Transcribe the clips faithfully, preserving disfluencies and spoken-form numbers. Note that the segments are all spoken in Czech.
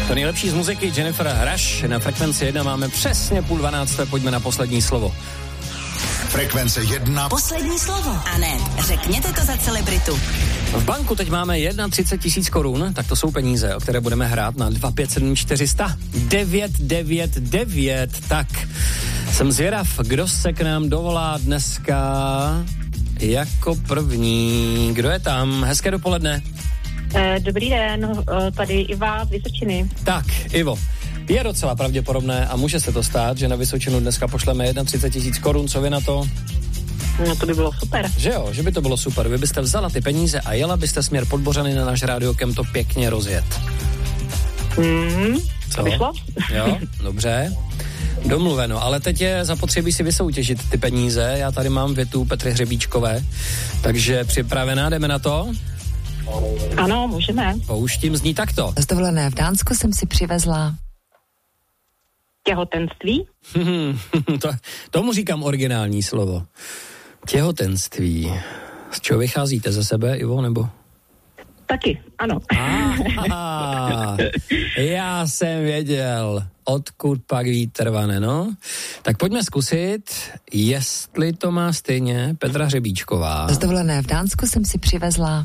To nejlepší z muziky Jennifer Rush na Frekvenci jedna máme přesně půl dvanácté, pojďme na poslední slovo. Frekvence jedna. Poslední slovo. A ne, řekněte to za celebritu. V banku teď máme třicet jedna tisíc korun, tak to jsou peníze, o které budeme hrát na dva pět sedm čtyři sta devět devět devět. Tak, jsem zvědav, kdo se k nám dovolá dneska jako první. Kdo je tam? Hezké dopoledne. Dobrý den, tady Iva z Vysočiny. Tak, Ivo. Je docela pravděpodobné a může se to stát, že na Vysočinu dneska pošleme třicet jedna tisíc korun, co vy na to? No to by bylo super. Že jo, že by to bylo super. Vy byste vzala ty peníze a jela byste směr Podbořany na náš Rádiokem to pěkně rozjet. Mhm, co? Vyšlo? Jo, dobře. Domluveno, ale teď je zapotřebí si vysoutěžit ty peníze. Já tady mám větu Petry Hřebíčkové, takže připravená, jdeme na to? Ano, můžeme. Pouštím, zní takto. Z dovolené v Dánsku jsem si přivezla těhotenství. to, tomu říkám originální slovo. Těhotenství. Z čeho vycházíte, ze sebe, Ivo, nebo? Taky, ano. Aha, já jsem věděl, odkud pak vítr vane, no. Tak pojďme zkusit, jestli to má stejně Petra Hřebíčková. Z dovolené v Dánsku jsem si přivezla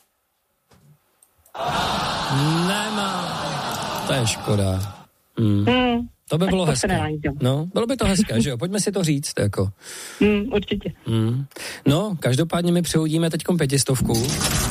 Nemá. To je škoda. Hmm. Hmm. To by bylo hezké. No, bylo by to hezké, že jo? Pojďme si to říct, jako. Hmm, určitě. Hmm. No, každopádně my přihodíme teďkom pětistovku.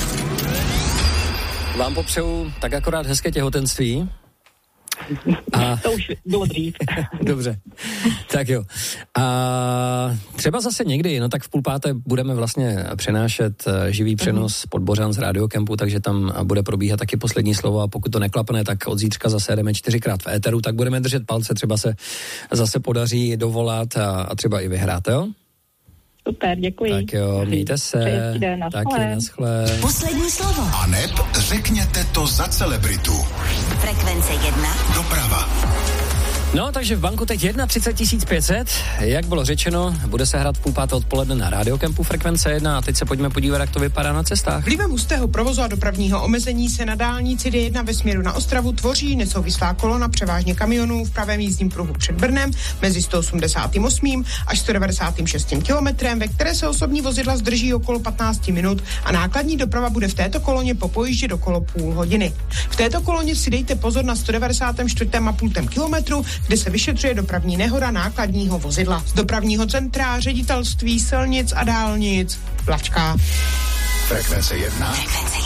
Vám popřeju tak akorát hezké těhotenství. A... To už bylo dřív. Dobře, tak jo. A třeba zase někdy, no tak v půl páté budeme vlastně přenášet živý přenos mm-hmm. Podbořan z Radiokempu, takže tam bude probíhat taky poslední slovo a pokud to neklapne, tak od zítřka zase jdeme čtyřikrát v éteru, tak budeme držet palce, třeba se zase podaří dovolat a, a třeba i vyhrát, jo? Super, děkuji. Tak jo, mějte se. Den, taky, naschle. Poslední slovo. A neb řekněte to za celebritu. Frekvence jedna. Doprava. No, takže v banku teď třicet jedna tisíc pět set, jak bylo řečeno, bude se hrát v půl páté odpoledne na Radiokempu Frekvence jedna a teď se pojďme podívat, jak to vypadá na cestách. Vlivem hustého provozu a dopravního omezení se na dálnici D jedna ve směru na Ostravu tvoří nesouvislá kolona převážně kamionů v pravém jízdním pruhu před Brnem mezi sto osmdesát osm až sto devadesát šest kilometrem, ve které se osobní vozidla zdrží okolo patnáct minut a nákladní doprava bude v této koloně po pojíždě okolo půl hodiny. V této koloně si dejte pozor na sto devadesát čtyři celá pět kilometru, kde se vyšetřuje dopravní nehoda nákladního vozidla. Z dopravního centra, ředitelství silnic a dálnic Plavčka. Frekvence jedna. Frekvence